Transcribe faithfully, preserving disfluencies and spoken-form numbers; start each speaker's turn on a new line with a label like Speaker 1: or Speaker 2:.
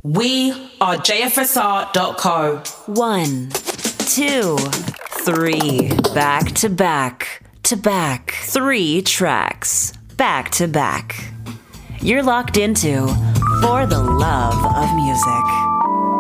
Speaker 1: We are J F S R dot co.
Speaker 2: One, two, three, back to back to back. Three tracks, back to back. You're locked into For the Love of Music.